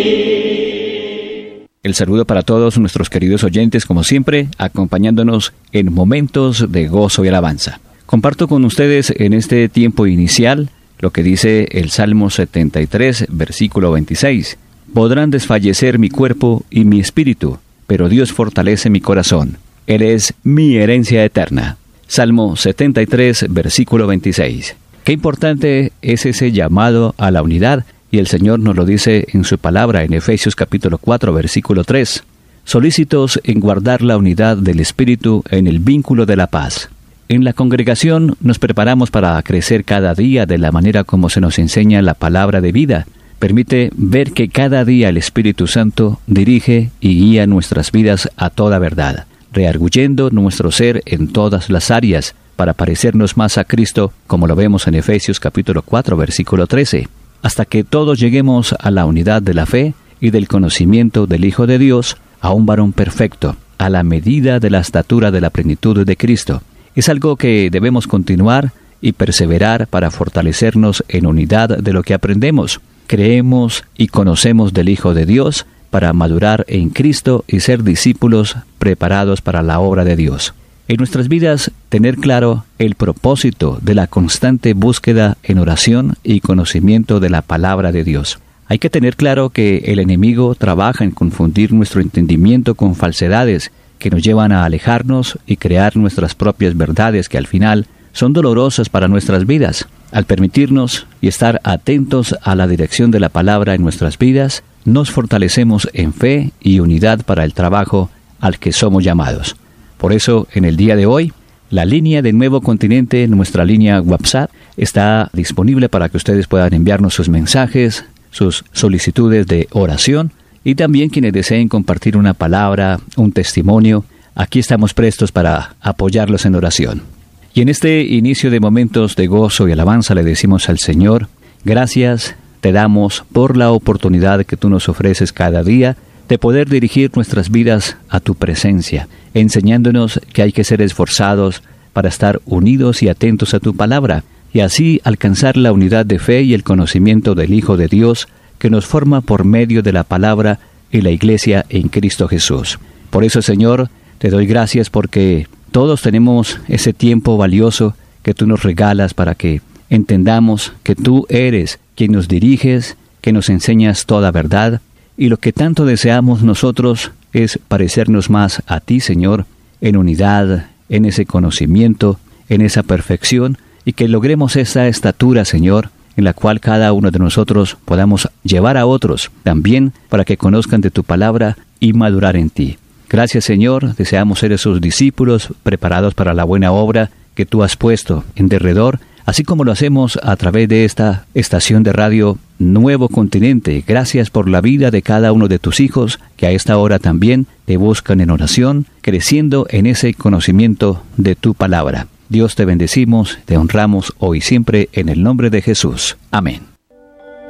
El saludo para todos nuestros queridos oyentes, como siempre, acompañándonos en momentos de gozo y alabanza. Comparto con ustedes en este tiempo inicial lo que dice el Salmo 73, versículo 26. Podrán desfallecer mi cuerpo y mi espíritu, pero Dios fortalece mi corazón. Él es mi herencia eterna. Salmo 73, versículo 26. Qué importante es ese llamado a la unidad, y el Señor nos lo dice en su palabra en Efesios capítulo 4, versículo 3. Solícitos en guardar la unidad del Espíritu en el vínculo de la paz. En la congregación nos preparamos para crecer cada día de la manera como se nos enseña la palabra de vida. Permite ver que cada día el Espíritu Santo dirige y guía nuestras vidas a toda verdad, rearguyendo nuestro ser en todas las áreas para parecernos más a Cristo, como lo vemos en Efesios capítulo 4, versículo 13. Hasta que todos lleguemos a la unidad de la fe y del conocimiento del Hijo de Dios, a un varón perfecto, a la medida de la estatura de la plenitud de Cristo. Es algo que debemos continuar y perseverar para fortalecernos en unidad de lo que aprendemos, creemos y conocemos del Hijo de Dios para madurar en Cristo y ser discípulos preparados para la obra de Dios. En nuestras vidas, tener claro el propósito de la constante búsqueda en oración y conocimiento de la palabra de Dios. Hay que tener claro que el enemigo trabaja en confundir nuestro entendimiento con falsedades que nos llevan a alejarnos y crear nuestras propias verdades que al final son dolorosas para nuestras vidas. Al permitirnos y estar atentos a la dirección de la palabra en nuestras vidas, nos fortalecemos en fe y unidad para el trabajo al que somos llamados. Por eso, en el día de hoy, la línea de Nuevo Continente, nuestra línea WhatsApp, está disponible para que ustedes puedan enviarnos sus mensajes, sus solicitudes de oración, y también quienes deseen compartir una palabra, un testimonio. Aquí estamos prestos para apoyarlos en oración. Y en este inicio de momentos de gozo y alabanza le decimos al Señor, gracias te damos por la oportunidad que tú nos ofreces cada día de poder dirigir nuestras vidas a tu presencia, enseñándonos que hay que ser esforzados para estar unidos y atentos a tu palabra, y así alcanzar la unidad de fe y el conocimiento del Hijo de Dios que nos forma por medio de la palabra y la Iglesia en Cristo Jesús. Por eso, Señor, te doy gracias porque todos tenemos ese tiempo valioso que tú nos regalas para que entendamos que tú eres quien nos diriges, que nos enseñas toda verdad, y lo que tanto deseamos nosotros es parecernos más a ti, Señor, en unidad, en ese conocimiento, en esa perfección, y que logremos esa estatura, Señor, en la cual cada uno de nosotros podamos llevar a otros también para que conozcan de tu palabra y madurar en ti. Gracias, Señor, deseamos ser esos discípulos preparados para la buena obra que tú has puesto en derredor, así como lo hacemos a través de esta estación de radio Nuevo Continente. Gracias por la vida de cada uno de tus hijos que a esta hora también te buscan en oración, creciendo en ese conocimiento de tu palabra. Dios, te bendecimos, te honramos hoy y siempre en el nombre de Jesús. Amén.